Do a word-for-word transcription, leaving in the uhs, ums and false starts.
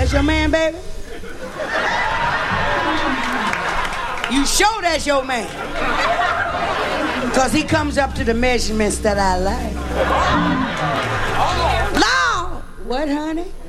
That's your man, baby? You sure that's your man? Because he comes up to the measurements that I like. Lord, what, honey?